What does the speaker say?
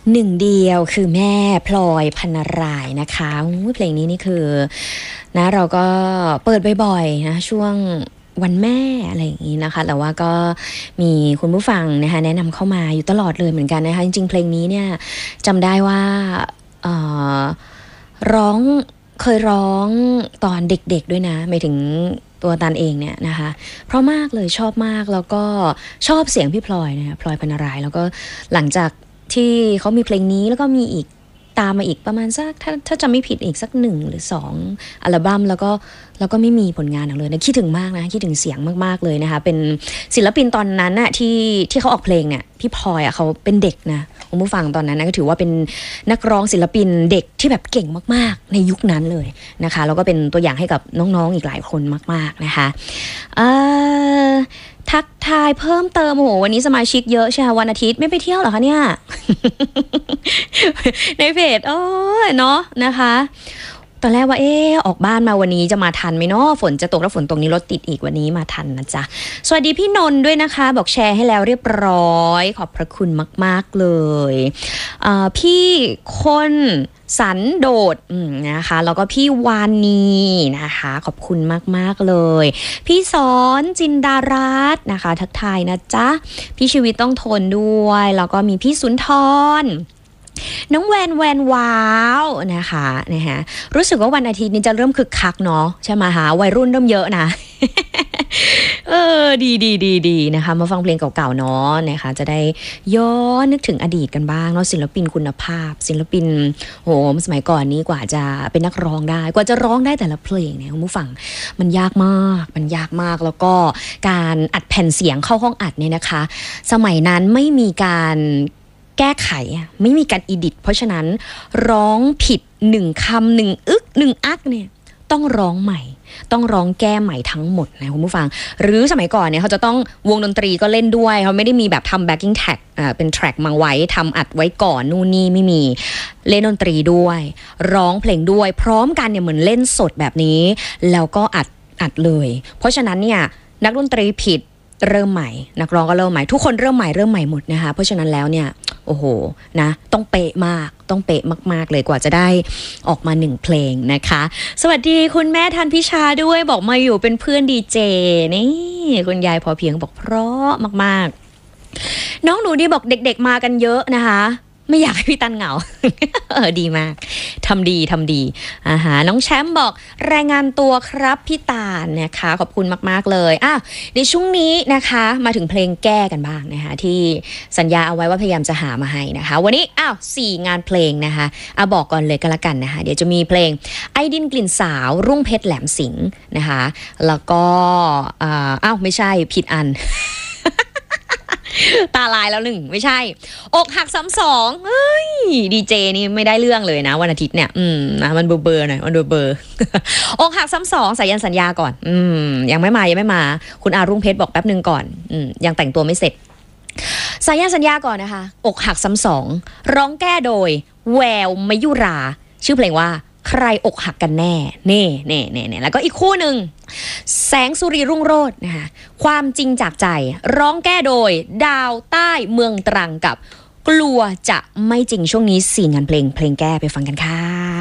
หนึ่งเดียวคือแม่พลอยพรรณรายนะคะเพลงนี้นี่คือนะเราก็เปิดบ่อยๆนะช่วงวันแม่อะไรอย่างนี้นะคะแต่ว่าก็มีคุณผู้ฟังนะคะแนะนำเข้ามาอยู่ตลอดเลยเหมือนกันนะคะจริงๆเพลงนี้เนี่ยจำได้ว่าเคยร้องตอนเด็กๆด้วยนะหมายถึงตัวตันเองเนี่ยนะคะเพราะมากเลยชอบมากแล้วก็ชอบเสียงพี่พลอยนะพลอยพรรณรายแล้วก็หลังจากที่เขามีเพลงนี้แล้วก็มีอีกตามมาอีกประมาณสักถ้าจำไม่ผิดอีกสัก1 หรือ 2อัลบั้มแล้วก็ไม่มีผลงานเลยนะคิดถึงมากนะคิดถึงเสียงมากๆเลยนะคะเป็นศิลปินตอนนั้นน่ะที่เขาออกเพลงเนี่ยพี่พลอยอ่ะเขาเป็นเด็กนะคุณผู้ฟังตอนนั้นนะก็ถือว่าเป็นนักร้องศิลปินเด็กที่แบบเก่งมากๆในยุคนั้นเลยนะคะแล้วก็เป็นตัวอย่างให้กับน้องๆอีกหลายคนมากๆนะคะทักทายเพิ่มเติมโอ้โหวันนี้สมาชิกเยอะใช่ไหมวันอาทิตย์ไม่ไปเที่ยวเหรอคะเนี่ย ในเพจเนาะนะคะตอนแรกว่าออกบ้านมาวันนี้จะมาทันไหมเนาะฝนจะตกแล้วฝนตกนี้รถติดอีกวันนี้มาทันนะจ๊ะสวัสดีพี่นนท์ด้วยนะคะบอกแชร์ให้แล้วเรียบร้อยขอบพระคุณมากๆเลยพี่คนสันโดษนะคะแล้วก็พี่วานีนะคะขอบคุณมากๆเลยพี่สอนจินดารัตน์นะคะทักทายนะจ๊ะพี่ชีวิตต้องทนด้วยแล้วก็มีพี่สุนทรน้องแวนว้าวนะคะรู้สึกว่าวันอาทิตย์นี้จะเริ่มคึกคักเนาะใช่ไหมคะวัยรุ่นเริ่มเยอะนะ ดีนะคะมาฟังเพลงเก่าๆเนาะนะคะจะได้ย้อนนึกถึงอดีตกันบ้างเนาะศิลปินคุณภาพศิลปินโหสมัยก่อนนี้กว่าจะเป็นนักร้องได้กว่าจะร้องได้แต่ละเพลงเนี่ยคุณผู้ฟังมันยากมากแล้วก็การอัดแผ่นเสียงเข้าห้องอัดเนี่ยนะคะสมัยนั้นไม่มีการแก้ไขไม่มีการอีดิทเพราะฉะนั้นร้องผิด1 คำ1 อึก1 อักเนี่ยต้องร้องใหม่ต้องร้องแก้ใหม่ทั้งหมดนะคุณผู้ฟังหรือสมัยก่อนเนี่ยเขาจะต้องวงดนตรีก็เล่นด้วยเขาไม่ได้มีแบบทำ backing track เป็น track มาไว้ทำอัดไว้ก่อนนู่นนี่ไม่มีเล่นดนตรีด้วยร้องเพลงด้วยพร้อมกันเนี่ยเหมือนเล่นสดแบบนี้แล้วก็อัดเลยเพราะฉะนั้นเนี่ยนักดนตรีผิดเริ่มใหม่นักร้องก็เริ่มใหม่ทุกคนเริ่มใหม่หมดนะคะเพราะฉะนั้นแล้วเนี่ยโอ้โหนะต้องเป๊ะมากเลยกว่าจะได้ออกมา1 เพลงนะคะสวัสดีคุณแม่ทันพิชาด้วยบอกมาอยู่เป็นเพื่อนดีเจนี่คุณยายพอเพียงบอกเพราะมากๆน้องหนูดีบอกเด็กๆมากันเยอะนะคะไม่อยากให้พี่ตันเหงา ดีมากทำดีน้องแชมป์บอกรายงานตัวครับพี่ตาลนะคะขอบคุณมากๆเลยในช่วงนี้นะคะมาถึงเพลงแก้กันบ้างนะคะที่สัญญาเอาไว้ว่าพยายามจะหามาให้นะคะวันนี้4 งานเพลงนะคะบอกก่อนเลยก็แล้วกันนะคะเดี๋ยวจะมีเพลงไอดินกลิ่นสาวรุ่งเพชรแหลมสิงห์นะคะแล้วก็ไม่ใช่ผิดอัน ตาลายแล้ว1ไม่ใช่อกหักซ้ำ2เฮ้ยดีเจนี่ไม่ได้เรื่องเลยนะวันอาทิตย์เนี่ยนะมันเบอร์หน่อยมันเบอร์ อกหักซ้ำ2สายันสัญญาก่อนยังไม่มาคุณอารุ่งเพชรบอกแป๊บนึงก่อนยังแต่งตัวไม่เสร็จสายันสัญญาก่อนนะคะอกหักซ้ำ2ร้องแก้โดยแววมยุราชื่อเพลงว่าใครอกหักกันแน่นี่แล้วก็อีกคู่หนึ่งแสงสุรีรุ่งโรจน์นะคะความจริงจากใจร้องแก้โดยดาวใต้เมืองตรังกับกลัวจะไม่จริงช่วงนี้4 งานเพลงแก้ไปฟังกันค่ะ